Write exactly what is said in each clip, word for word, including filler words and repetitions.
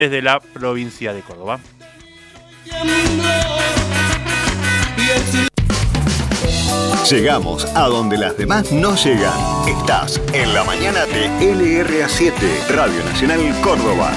desde la provincia de Córdoba. Llegamos a donde las demás no llegan. Estás en la mañana de L R A siete, Radio Nacional Córdoba.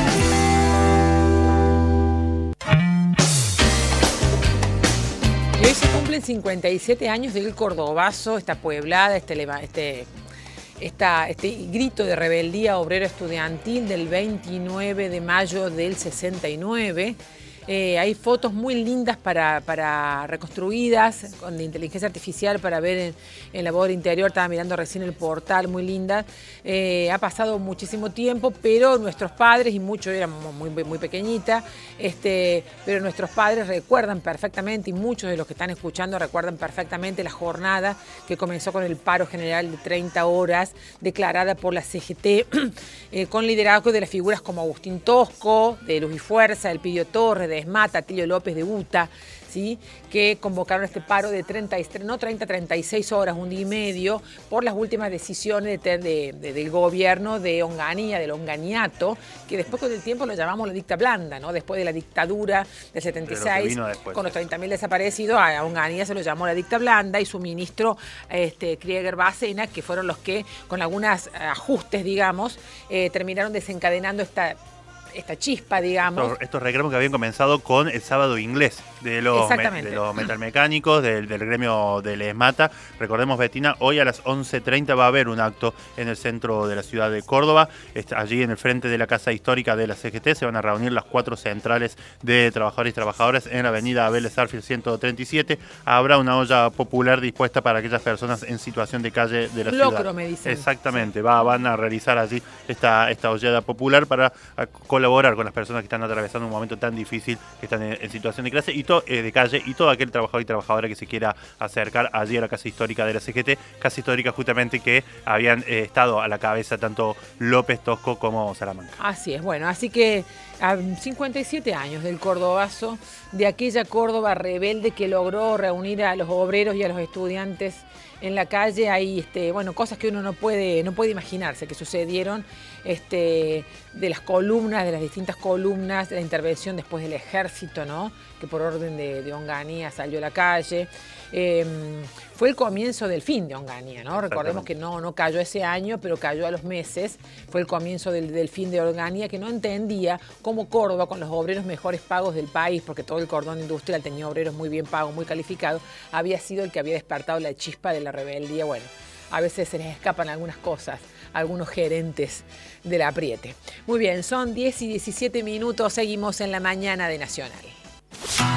Y hoy se cumplen cincuenta y siete años del Cordobazo, esta pueblada, este, este, esta, este grito de rebeldía obrero estudiantil del veintinueve de mayo del sesenta y nueve. Eh, hay fotos muy lindas para, para reconstruidas con de inteligencia artificial para ver en, en la labor interior. Estaba mirando recién el portal, muy linda. Eh, ha pasado muchísimo tiempo, pero nuestros padres, y muchos éramos muy, muy pequeñitas, este, pero nuestros padres recuerdan perfectamente, y muchos de los que están escuchando recuerdan perfectamente la jornada que comenzó con el paro general de treinta horas declarada por la C G T, eh, con liderazgo de las figuras como Agustín Tosco, de Luz y Fuerza, Elpidio Torres, de Esmata, Tilio López de UTA, ¿sí? Que convocaron este paro de treinta, no treinta, treinta y seis horas, un día y medio, por las últimas decisiones de, de, de, del gobierno de Onganía, del Onganiato, que después con el tiempo lo llamamos la dicta blanda, ¿no? Después de la dictadura del setenta y seis, con los treinta mil desaparecidos, a Onganía se lo llamó la dicta blanda, y su ministro este, Krieger Bacena, que fueron los que, con algunos ajustes, digamos, eh, terminaron desencadenando esta... esta chispa, digamos. Estos, estos reclamos que habían comenzado con el sábado inglés de los, me, de los metalmecánicos, del, del gremio del ESMATA. Recordemos, Betina, hoy a las once treinta va a haber un acto en el centro de la ciudad de Córdoba. Está allí en el frente de la Casa Histórica de la C G T se van a reunir las cuatro centrales de trabajadores y trabajadoras en la avenida Vélez Arfield ciento treinta y siete. Habrá una olla popular dispuesta para aquellas personas en situación de calle de la Locro, ciudad. me dicen. Exactamente, va, van a realizar allí esta, esta ollada popular para colaborar colaborar con las personas que están atravesando un momento tan difícil, que están en, en situación de clase y to, eh, de calle, y todo aquel trabajador y trabajadora que se quiera acercar allí a la Casa Histórica de la C G T, Casa Histórica justamente que habían eh, estado a la cabeza tanto López, Tosco como Salamanca. Así es, bueno, así que a cincuenta y siete años del Cordobazo, de aquella Córdoba rebelde que logró reunir a los obreros y a los estudiantes en la calle. Hay este, bueno, cosas que uno no puede, no puede imaginarse que sucedieron, este, de las columnas, de las distintas columnas, de la intervención después del ejército, ¿no? Que por orden de, de Onganía salió a la calle. Eh, fue el comienzo del fin de Onganía, ¿no? Recordemos que no, no cayó ese año, pero cayó a los meses. Fue el comienzo del, del fin de Onganía, que no entendía cómo Córdoba, con los obreros mejores pagos del país, porque todo el cordón industrial tenía obreros muy bien pagos, muy calificados, había sido el que había despertado la chispa de la rebeldía. Bueno, a veces se les escapan algunas cosas a algunos gerentes del apriete. Muy bien, son diez y diecisiete minutos, seguimos en la mañana de Nacional.